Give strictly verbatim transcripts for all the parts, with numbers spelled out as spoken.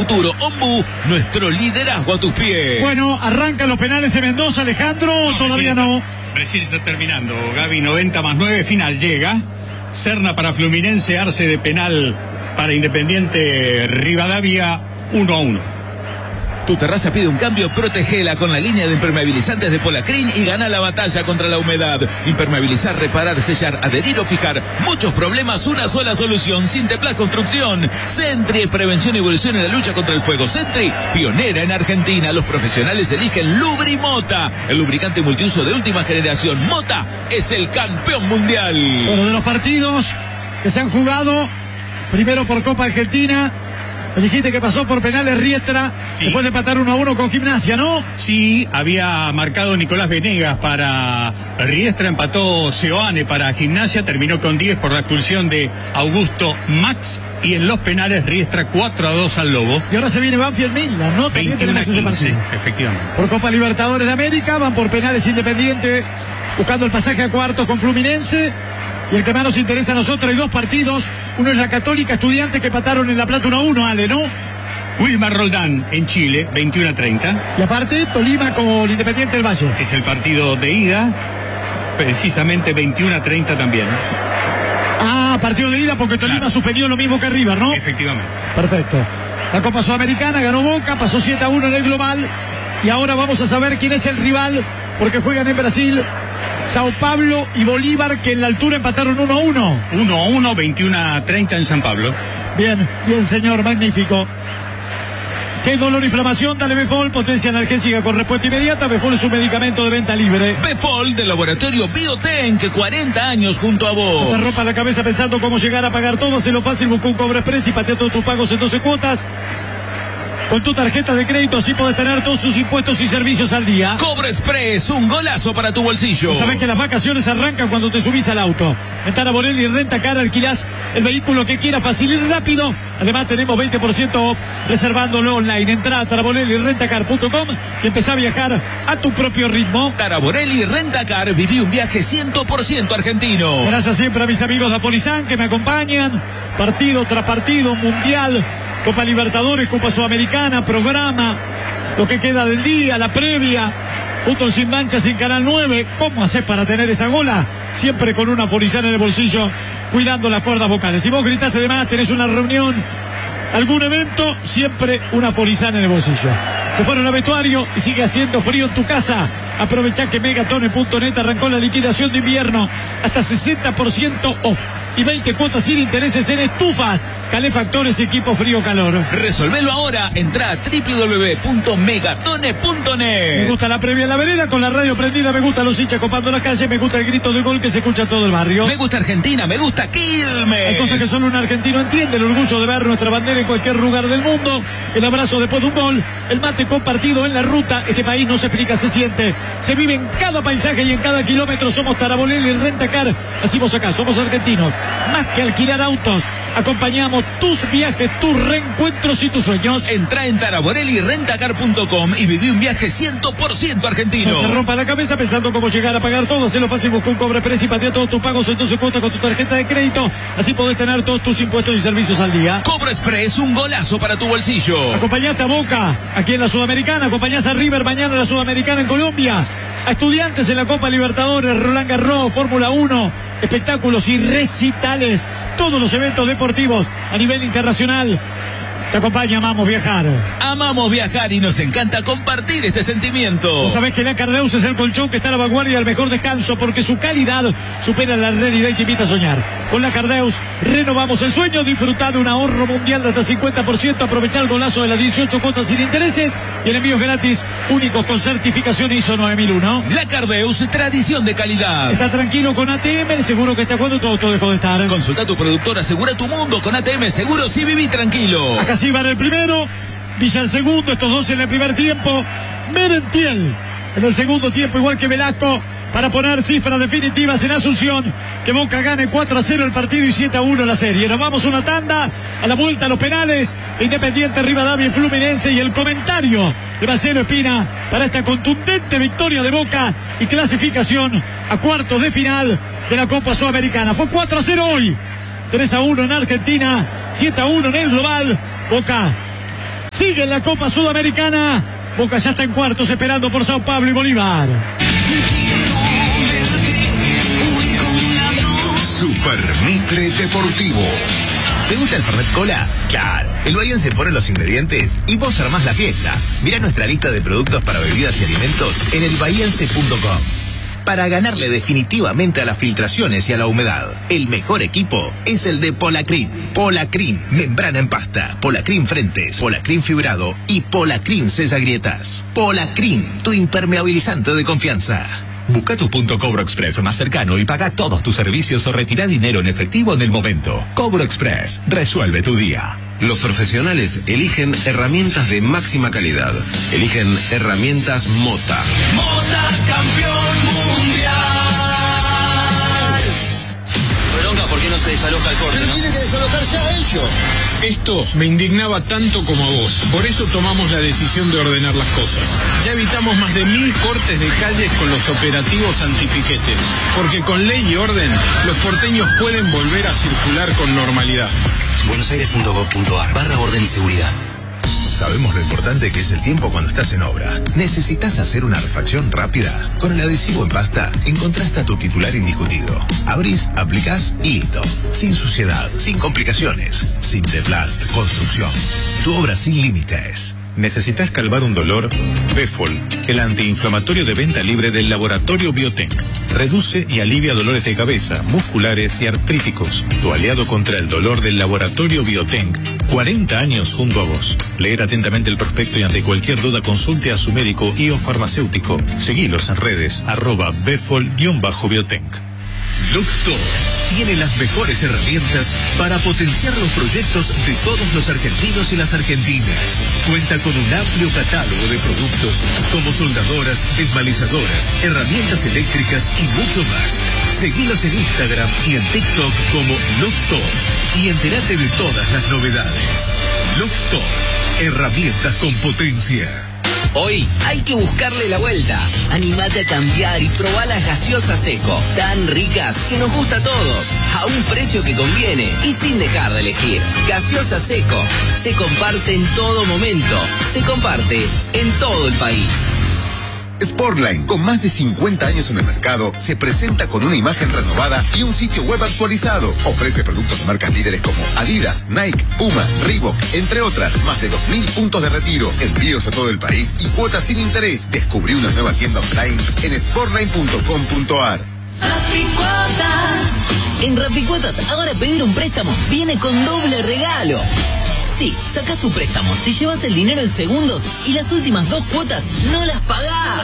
futuro. Ombu, nuestro liderazgo a tus pies. Bueno, arrancan los penales en Mendoza, Alejandro, no, todavía no. Recién está terminando, Gaby, noventa más nueve, final llega. Serna para Fluminense, Arce de penal para Independiente Rivadavia, uno a uno. Tu terraza pide un cambio, protegela con la línea de impermeabilizantes de Polacrin y gana la batalla contra la humedad. Impermeabilizar, reparar, sellar, adherir o fijar. Muchos problemas, una sola solución. Sinteplas Construcción. Sentry, prevención y evolución en la lucha contra el fuego. Sentry, pionera en Argentina. Los profesionales eligen Lubrimota, el lubricante multiuso de última generación. Mota es el campeón mundial. Bueno, de los partidos que se han jugado, primero por Copa Argentina, dijiste que pasó por penales Riestra, sí. Después de empatar uno a uno con Gimnasia, ¿no? Sí, había marcado Nicolás Venegas para Riestra, empató Seoane para Gimnasia, terminó con diez por la expulsión de Augusto Max, y en los penales Riestra cuatro a dos al Lobo. Y ahora se viene Banfield Midland, ¿no? También tenemos ese partido. Efectivamente. Por Copa Libertadores de América, van por penales Independiente, buscando el pasaje a cuartos con Fluminense. Y el que más nos interesa a nosotros, hay dos partidos. Uno es la Católica, Estudiantes, que empataron en La Plata uno a uno, Ale, ¿no? Wilmar Roldán en Chile, veintiuno a treinta. Y aparte, Tolima con Independiente del Valle. Es el partido de ida, precisamente veintiuno a treinta también. Ah, partido de ida porque Tolima claro. suspendió lo mismo que River, ¿no? Efectivamente. Perfecto. La Copa Sudamericana ganó Boca, pasó siete a uno en el global. Y ahora vamos a saber quién es el rival, porque juegan en Brasil Sao Paulo y Bolívar, que en la altura empataron uno a uno. uno a uno, veintiuno a treinta en San Pablo. Bien, bien, señor, magnífico. Si hay dolor o inflamación, dale Befol, potencia analgésica con respuesta inmediata. Befol es un medicamento de venta libre. Befol del laboratorio Bioten, que cuarenta años junto a vos. No te rompas la cabeza pensando cómo llegar a pagar todo. Hazlo fácil, busca un Cobra Express y patea todos tus pagos en doce cuotas. Con tu tarjeta de crédito, así podés tener todos sus impuestos y servicios al día. Cobro Express, un golazo para tu bolsillo. Sabés que las vacaciones arrancan cuando te subís al auto. En Taraborelli Renta Car alquilás el vehículo que quieras, fácil y rápido. Además tenemos veinte por ciento off reservándolo online. Entrá a taraborelli renta car punto com y empezá a viajar a tu propio ritmo. Taraborelli Renta Car, viví un viaje cien por ciento argentino. Gracias siempre a mis amigos de Apolizán que me acompañan. Partido tras partido, mundial, Copa Libertadores, Copa Sudamericana, programa, lo que queda del día, la previa, fútbol sin manchas sin Canal nueve. ¿Cómo haces para tener esa gola? Siempre con una Apolizán en el bolsillo, cuidando las cuerdas vocales. Si vos gritaste de más, tenés una reunión, algún evento, siempre una Apolizán en el bolsillo. Se fueron al vestuario y sigue haciendo frío en tu casa. Aprovechá que megatone punto net arrancó la liquidación de invierno, hasta sesenta por ciento off y veinte cuotas sin intereses en estufas, calefactores, equipo frío-calor. Resolvelo ahora, entra a doble u doble u doble u punto megatone punto net. Me gusta la previa en la vereda, con la radio prendida, me gustan los hinchas copando las calles, me gusta el grito de gol que se escucha en todo el barrio. Me gusta Argentina, me gusta Quilmes. Hay cosas que solo un argentino entiende, el orgullo de ver nuestra bandera en cualquier lugar del mundo, el abrazo después de un gol, el mate compartido en la ruta. Este país no se explica, se siente, se vive en cada paisaje y en cada kilómetro. Somos Taraborelli Renta Car, así vos acá, somos argentinos. Más que alquilar autos, acompañamos tus viajes, tus reencuentros y tus sueños. Entra en taraborelli renta car punto com y viví un viaje cien por ciento argentino. No te rompa la cabeza pensando cómo llegar a pagar todo. Hacelo fácil, busca un Cobra Express y patea todos tus pagos en doce cuotas con tu tarjeta de crédito. Así podés tener todos tus impuestos y servicios al día. Cobro Express, un golazo para tu bolsillo. Acompañaste a Boca aquí en la Sudamericana, acompañás a River mañana en la Sudamericana en Colombia, a Estudiantes en la Copa Libertadores, Roland Garros, Fórmula uno, espectáculos y recitales, todos los eventos deportivos a nivel internacional. Te acompaña Amamos Viajar. Amamos viajar y nos encanta compartir este sentimiento. Vos sabés que la Cardeus es el colchón que está a la vanguardia del mejor descanso, porque su calidad supera la realidad y te invita a soñar. Con la Cardeus renovamos el sueño, disfrutar de un ahorro mundial de hasta cincuenta por ciento, aprovechar el golazo de las dieciocho cuotas sin intereses y el envío gratis, únicos con certificación I S O nueve mil uno. La Cardeus, tradición de calidad. Está tranquilo con A T M, seguro que está cuando todo, todo dejó de estar. Consulta a tu productor, asegura tu mundo con A T M Seguros y viví tranquilo. Acá sí va en el primero, Villa el segundo, estos dos en el primer tiempo, Merentiel en el segundo tiempo, igual que Velasco, para poner cifras definitivas en Asunción, que Boca gane cuatro a cero el partido y siete a uno la serie. Nos vamos una tanda, a la vuelta a los penales, Independiente, Rivadavia y Fluminense, y el comentario de Marcelo Espina para esta contundente victoria de Boca y clasificación a cuartos de final de la Copa Sudamericana. Fue cuatro a cero hoy, tres a uno en Argentina, siete a uno en el global. Boca sigue sigue en la Copa Sudamericana. Boca ya está en cuartos esperando por Sao Paulo y Bolívar. Super Mitre Deportivo. ¿Te gusta el Fernet Cola? Claro. El Bahiense pone los ingredientes y vos armás la fiesta. Mirá nuestra lista de productos para bebidas y alimentos en el bahiense punto com. Para ganarle definitivamente a las filtraciones y a la humedad, el mejor equipo es el de Polacrin. Polacrin, membrana en pasta, Polacrin frentes, Polacrin fibrado y Polacrin sella grietas. Polacrin, tu impermeabilizante de confianza. Busca tu punto Cobro Express más cercano y paga todos tus servicios o retira dinero en efectivo en el momento. Cobro Express, resuelve tu día. Los profesionales eligen herramientas de máxima calidad. Eligen herramientas Mota. Mota campeón mundial. Bronca, ¿por qué no se desaloja el corte? Pero tiene que desalojarse a ellos. Esto me indignaba tanto como a vos. Por eso tomamos la decisión de ordenar las cosas. Ya evitamos más de mil cortes de calles con los operativos antipiquetes. Porque con ley y orden, los porteños pueden volver a circular con normalidad. buenosaires punto gov punto ar barra orden y seguridad. Sabemos lo importante que es el tiempo cuando estás en obra. ¿Necesitas hacer una refacción rápida? Con el adhesivo en pasta encontraste a tu titular indiscutido. Abrís, aplicás y listo. Sin suciedad, sin complicaciones, sin Teplast Construcción. Tu obra sin límites. ¿Necesitas calmar un dolor? Befol, el antiinflamatorio de venta libre del laboratorio Biotech. Reduce y alivia dolores de cabeza, musculares y artríticos. Tu aliado contra el dolor del laboratorio Biotech. cuarenta años junto a vos. Leer atentamente el prospecto y ante cualquier duda consulte a su médico y o farmacéutico. Seguilos en redes, arroba befol-biotech. Luxtor tiene las mejores herramientas para potenciar los proyectos de todos los argentinos y las argentinas. Cuenta con un amplio catálogo de productos como soldadoras, desmalizadoras, herramientas eléctricas y mucho más. Seguilos en Instagram y en TikTok como Luxtor y entérate de todas las novedades. Luxtor, herramientas con potencia. Hoy hay que buscarle la vuelta. Anímate a cambiar y probá las gaseosas Seco, tan ricas que nos gusta a todos, a un precio que conviene y sin dejar de elegir. Gaseosa Seco, se comparte en todo momento, se comparte en todo el país. Sportline, con más de cincuenta años en el mercado, se presenta con una imagen renovada y un sitio web actualizado. Ofrece productos de marcas líderes como Adidas, Nike, Puma, Reebok, entre otras. Más de dos mil puntos de retiro, envíos a todo el país y cuotas sin interés. Descubrí una nueva tienda online en sportline punto com punto ar. Rapicuotas. En Rapicuotas, ahora pedir un préstamo viene con doble regalo. Sí, sacás tu préstamo, te llevas el dinero en segundos y las últimas dos cuotas no las pagás.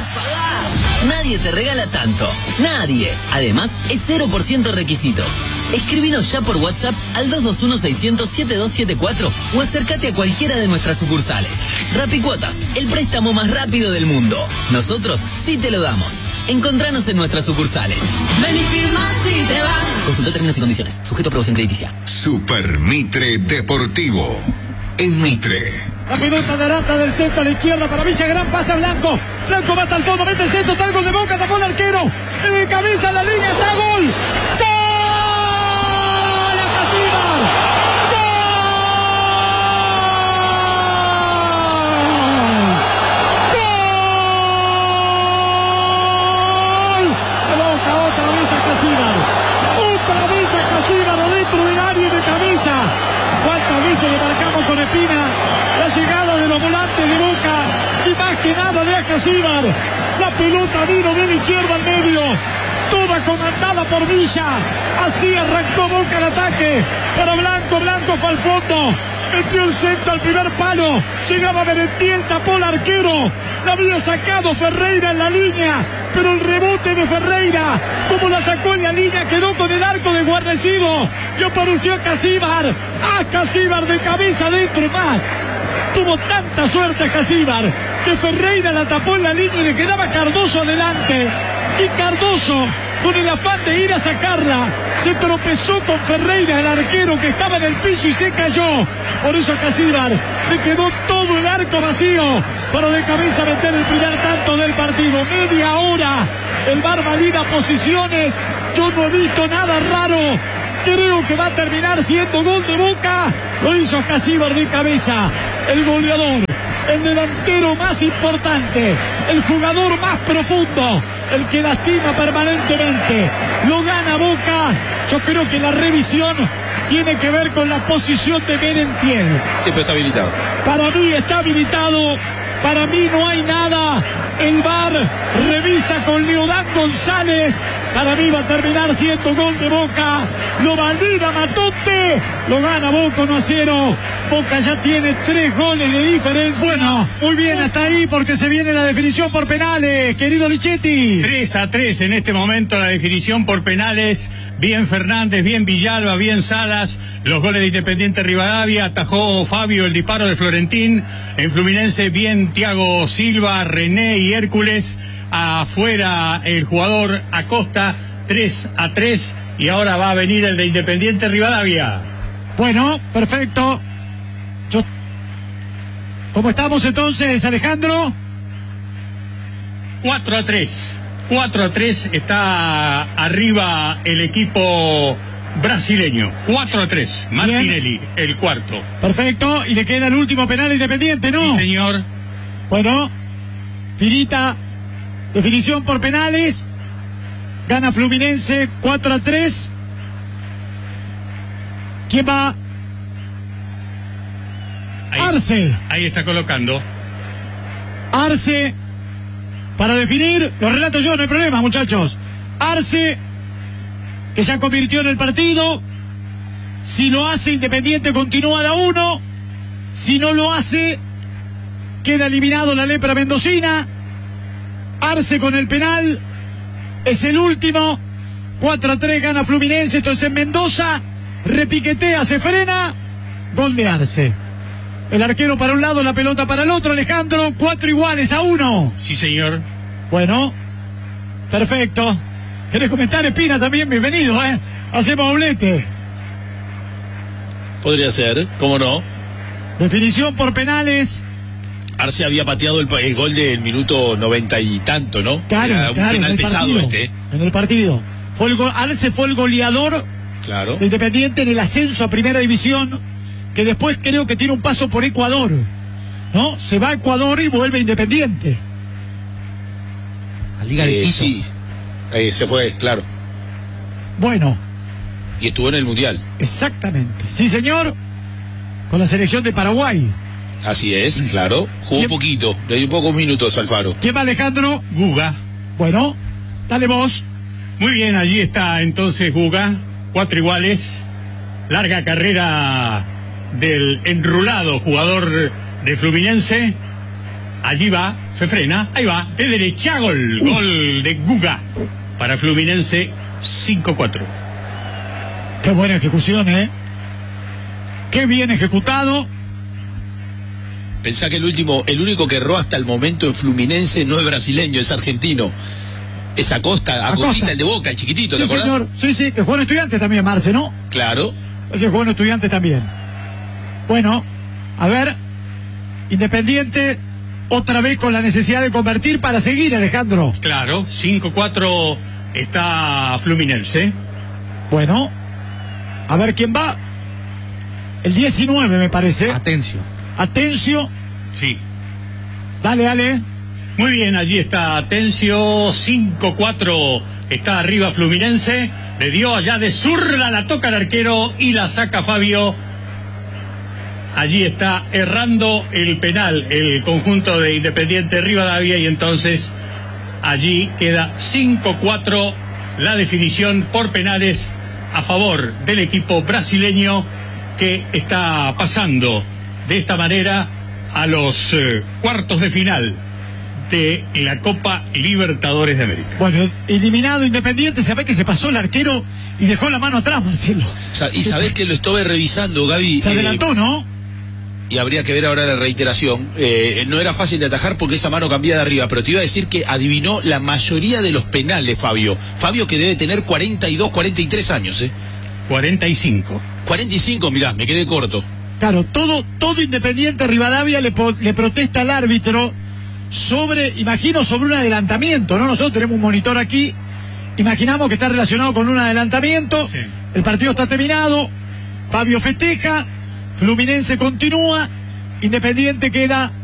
pagás. Nadie te regala tanto. Nadie. Además, es cero por ciento requisitos. Escribinos ya por WhatsApp al dos dos uno, seis cero cero, siete dos siete cuatro o acércate a cualquiera de nuestras sucursales. Rapicuotas, el préstamo más rápido del mundo. Nosotros sí te lo damos. Encontranos en nuestras sucursales. Ven y firma si te vas. Consulta términos y condiciones. Sujeto a aprobación crediticia. Super Mitre Deportivo. En Mitre. La pelota de Arata del centro a la izquierda para Villa, gran pase a Blanco. Blanco va hasta el fondo, mete el centro, está el gol de Boca, tapó el arquero. De cabeza a la línea, está gol. ¡Gol! ¡A Casíbar! ¡Gol! De Boca, otra vez a Casíbar. Otra vez a Casíbar adentro del área de cabeza. ¿Cuántas veces le marcamos con Espina la llegada de los volantes de Boca y más que nada de Acasíbar? La pelota vino de la izquierda al medio, toda comandada por Villa. Así arrancó Boca el ataque para Blanco. Blanco fue al fondo, metió el centro al primer palo, llegaba Merentiel, tapó el arquero, la había sacado Ferreira en la línea, pero el rebote de Ferreira, como la sacó en la línea, quedó con el arco desguarnecido y apareció Acasíbar. Acasíbar de cabeza adentro y más. Tuvo tanta suerte Acasíbar que Ferreira la tapó en la línea y le quedaba Cardoso adelante. Y Cardoso, con el afán de ir a sacarla, se tropezó con Ferreira, el arquero que estaba en el piso, y se cayó. Por eso a Acasíbar le quedó todo el arco vacío para de cabeza meter el primer tanto del partido. Media hora el V A R valida posiciones. Yo no he visto nada raro. Creo que va a terminar siendo gol de Boca. Lo hizo Acasíbar de cabeza, el goleador el delantero más importante, el jugador más profundo, el que lastima permanentemente. Lo gana Boca. Yo creo que la revisión tiene que ver con la posición de Merentiel. Siempre está habilitado. Para mí está habilitado. Para mí no hay nada. El V A R revisa con Leodán González. Para mí va a terminar siendo gol de Boca. Lo valida Matute. Lo gana Boca uno a cero. Boca ya tiene tres goles de diferencia. Bueno, muy bien hasta ahí porque se viene la definición por penales, querido Lichetti. tres a tres en este momento la definición por penales. Bien Fernández, bien Villalba, bien Salas. Los goles de Independiente Rivadavia. Atajó Fabio el disparo de Florentín. En Fluminense bien Thiago Silva, René y Hércules. Afuera el jugador Acosta. tres a tres. Y ahora va a venir el de Independiente Rivadavia. Bueno, perfecto. Yo... ¿Cómo estamos entonces, Alejandro? cuatro a tres. cuatro a tres está arriba el equipo brasileño. cuatro a tres. Martinelli, bien. El cuarto. Perfecto. Y le queda el último penal Independiente, ¿no? Sí, señor. Bueno, finita definición por penales. Gana Fluminense cuatro a tres. ¿Quién va? Ahí, Arce. Ahí está colocando. Arce. Para definir, los relato yo, no hay problema, muchachos. Arce, que ya convirtió en el partido. Si lo hace, Independiente continúa de a uno. Si no lo hace, queda eliminado la lepra mendocina. Arce con el penal. Es el último. cuatro a tres gana Fluminense. Entonces en Mendoza. Repiquetea, se frena. Gol de Arce. El arquero para un lado, la pelota para el otro. Alejandro, cuatro iguales a uno. Sí, señor. Bueno, perfecto. ¿Querés comentar, Espina, también? Bienvenido, ¿eh? Hacemos doblete. Podría ser, ¿cómo no? Definición por penales. Arce había pateado el, el gol del minuto noventa y tanto, ¿no? Claro, Era un claro, penal en el pesado partido, este. En el partido. Fue el go- Arce fue el goleador claro. de Independiente en el ascenso a Primera División, que después creo que tiene un paso por Ecuador, ¿no? Se va a Ecuador y vuelve a Independiente. A Liga de Quito. Sí, ahí se fue, claro. Bueno. Y estuvo en el Mundial. Exactamente. Sí, señor. Con la selección de Paraguay. Así es, claro. Jugó un poquito, le dio pocos minutos al Faro. ¿Quién va, Alejandro? Guga. Bueno, dale vos. Muy bien, allí está entonces Guga. Cuatro iguales. Larga carrera del enrulado jugador de Fluminense. Allí va, se frena, ahí va, de derecha, gol, Uf. Gol de Guga para Fluminense, cinco cuatro. Qué buena ejecución, ¿eh? Qué bien ejecutado. Pensá que el último, el único que erró hasta el momento en Fluminense no es brasileño, es argentino. Es Acosta, Acostita, el de Boca, el chiquitito, sí, ¿te acordás? Señor. Sí, sí, que jugó en Estudiantes también, Marce, ¿no? Claro. Ese jugó en Estudiantes también. Bueno, a ver, Independiente otra vez con la necesidad de convertir para seguir, Alejandro. Claro, cinco cuatro está Fluminense. Bueno, a ver quién va. El diecinueve me parece. Atencio. Atencio. Sí. Dale, dale. Muy bien, allí está Atencio, cinco cuatro está arriba Fluminense. Le dio allá de zurda, la toca el arquero y la saca Fabio. Allí está errando el penal el conjunto de Independiente Rivadavia y entonces allí queda cinco cuatro la definición por penales a favor del equipo brasileño que está pasando de esta manera a los eh, cuartos de final de la Copa Libertadores de América. Bueno, eliminado Independiente, sabés que se pasó el arquero y dejó la mano atrás, Marcelo. Y sabés que lo estuve revisando, Gaby. Se adelantó, eh, ¿no? Y habría que ver ahora la reiteración. Eh, no era fácil de atajar porque esa mano cambiaba de arriba, pero te iba a decir que adivinó la mayoría de los penales, Fabio. Fabio que debe tener cuarenta y dos, cuarenta y tres años, ¿eh? cuarenta y cinco. cuarenta y cinco, mirá, me quedé corto. Claro, todo, todo Independiente Rivadavia le, le protesta al árbitro sobre, imagino, sobre un adelantamiento, ¿no? Nosotros tenemos un monitor aquí, imaginamos que está relacionado con un adelantamiento, sí. El partido está terminado, Fabio festeja, Fluminense continúa, Independiente queda